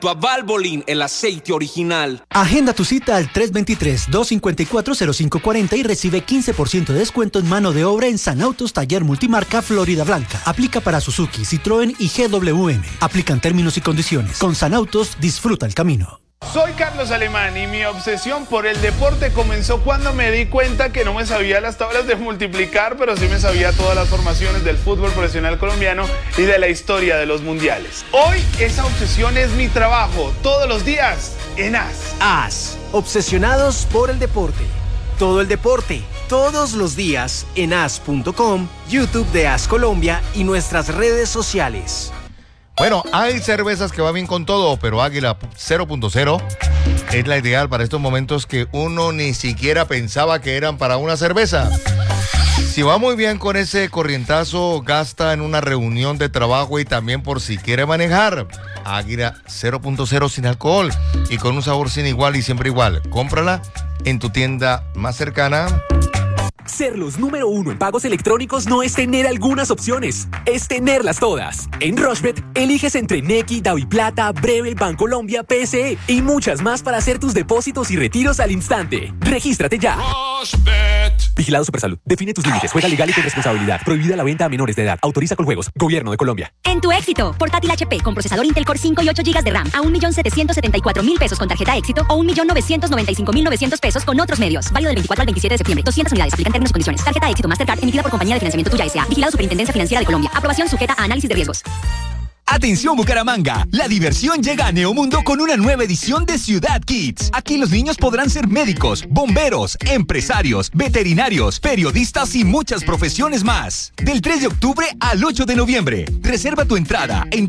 Valvoline, el aceite original. Agenda tu cita al 323-254-0540 y recibe 15% de descuento en mano de obra en San Autos Taller Multimarca Florida Blanca. Aplica para Suzuki, Citroën y GWM. Aplican términos y condiciones. Con San Autos, disfruta el camino. Soy Carlos Alemán y mi obsesión por el deporte comenzó cuando me di cuenta que no me sabía las tablas de multiplicar, pero sí me sabía todas las formaciones del fútbol profesional colombiano y de la historia de los mundiales. Hoy esa obsesión es mi trabajo, todos los días en AS. AS, obsesionados por el deporte. Todo el deporte, todos los días en as.com, YouTube de AS Colombia y nuestras redes sociales. Bueno, hay cervezas que va bien con todo, pero Águila 0.0 es la ideal para estos momentos que uno ni siquiera pensaba que eran para una cerveza. Si va muy bien con ese corrientazo, gasta en una reunión de trabajo y también por si quiere manejar. Águila 0.0 sin alcohol y con un sabor sin igual y siempre igual. Cómprala en tu tienda más cercana. Ser los número uno en pagos electrónicos no es tener algunas opciones, es tenerlas todas. En Rushbet, eliges entre Nequi, DaviPlata, Breve, Bancolombia, PSE y muchas más para hacer tus depósitos y retiros al instante. ¡Regístrate ya! Rushbet. Vigilado Supersalud. Define tus límites. Juega legal y con responsabilidad. Prohibida la venta a menores de edad. Autoriza con juegos. Gobierno de Colombia. En tu éxito, portátil HP con procesador Intel Core 5 y 8 GB de RAM a 1.774.000 pesos con tarjeta éxito o 1.995.900 pesos con otros medios. Válido del 24 al 27 de septiembre. 200 unidades. Aplican términos y condiciones. Tarjeta éxito Mastercard emitida por Compañía de Financiamiento Tuya S.A. Vigilado Superintendencia Financiera de Colombia. Aprobación sujeta a análisis de riesgos. Atención Bucaramanga, la diversión llega a Neomundo con una nueva edición de Ciudad Kids. Aquí los niños podrán ser médicos, bomberos, empresarios, veterinarios, periodistas y muchas profesiones más. Del 3 de octubre al 8 de noviembre. Reserva tu entrada en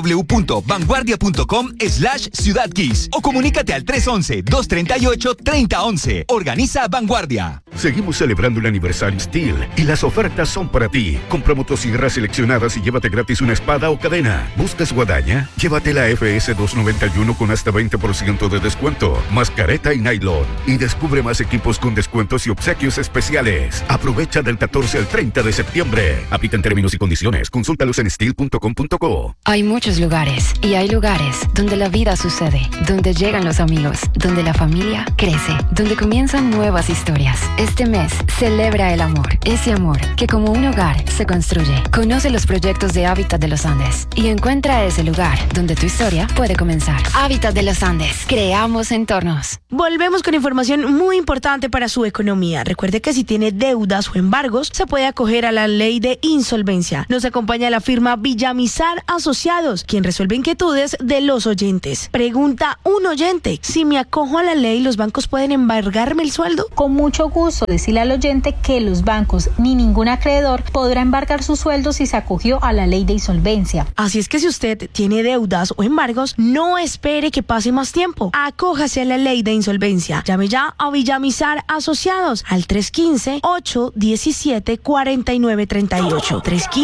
www.vanguardia.com/Ciudad Kids o comunícate al 311-238-3011. Organiza Vanguardia. Seguimos celebrando el aniversario Steel y las ofertas son para ti. Compra motosierras seleccionadas y llévate gratis una espada o cadena. ¿Buscas guadaña? Llévate la FS 291 con hasta 20% de descuento, más careta y nylon. Y descubre más equipos con descuentos y obsequios especiales. Aprovecha del 14 al 30 de septiembre. Aplican términos y condiciones. Consúltalos en steel.com.co. Hay muchos lugares y hay lugares donde la vida sucede, donde llegan los amigos, donde la familia crece, donde comienzan nuevas historias. Este mes celebra el amor, ese amor que como un hogar se construye. Conoce los proyectos de Hábitat de los Andes y encuentra ese lugar donde tu historia puede comenzar. Hábitat de los Andes. Creamos entornos. Volvemos con información muy importante para su economía. Recuerde que si tiene deudas o embargos, se puede acoger a la ley de insolvencia. Nos acompaña la firma Villamizar Asociados, quien resuelve inquietudes de los oyentes. Pregunta un oyente: si me acojo a la ley, ¿los bancos pueden embargarme el sueldo? Con mucho gusto decirle al oyente que los bancos ni ningún acreedor podrá embargar su sueldo si se acogió a la ley de insolvencia. Así es que si usted tiene deudas o embargos, no espere que pase más tiempo. Acójase a la ley de insolvencia. Llame ya a Villamizar Asociados al 315-817-4938.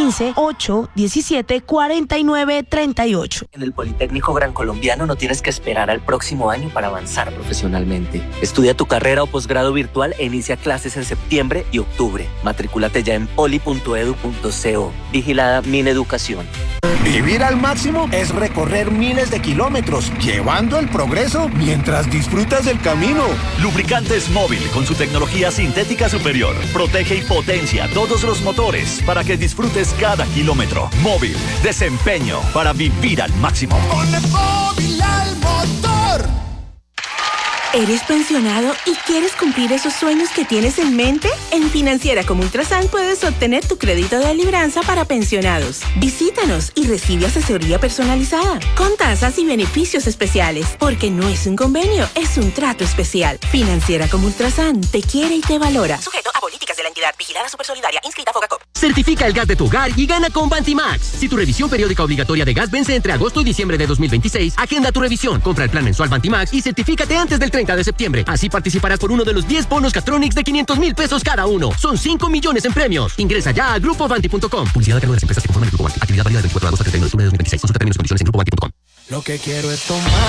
315-817-4938. En el Politécnico Gran Colombiano no tienes que esperar al próximo año para avanzar profesionalmente. Estudia tu carrera o posgrado virtual e inicia clases en septiembre y octubre. Matrículate ya en poli.edu.co. Vigilada Mineducación. Vivir al máximo es recorrer miles de kilómetros, llevando el progreso mientras disfrutas del camino. Lubricantes Móvil, con su tecnología sintética superior, protege y potencia todos los motores para que disfrutes cada kilómetro. Móvil, desempeño para vivir al máximo. Ponle Móvil al motor. ¿Eres pensionado y quieres cumplir esos sueños que tienes en mente? En Financiera como Ultrasan puedes obtener tu crédito de libranza para pensionados. Visítanos y recibe asesoría personalizada, con tasas y beneficios especiales, porque no es un convenio, es un trato especial. Financiera como Ultrasan te quiere y te valora. Sujeto a políticas de la entidad vigilada Supersolidaria, inscrita Fogacop. Certifica el gas de tu hogar y gana con Bantimax. Si tu revisión periódica obligatoria de gas vence entre agosto y diciembre de 2026, agenda tu revisión, compra el plan mensual Bantimax y certifícate antes del 30 de septiembre. Así participarás por uno de los 10 bonos Catronics de 500,000 pesos cada uno. Son 5 millones en premios. Ingresa ya a grupobanti.com. Publicidad de cargo de las empresas que conforman el Grupo Banti. Actividad válida del 24 de agosto al 31 de octubre de 2026. Consulta términos y condiciones en grupobanti.com. Lo que quiero es tomar